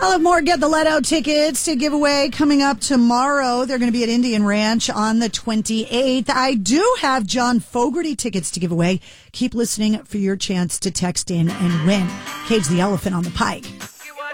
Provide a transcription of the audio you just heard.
I'll have more Get the Let Out tickets to give away coming up tomorrow. They're going to be at Indian Ranch on the 28th. I do have John Fogerty tickets to give away. Keep listening for your chance to text in and win. Cage the Elephant on the Pike.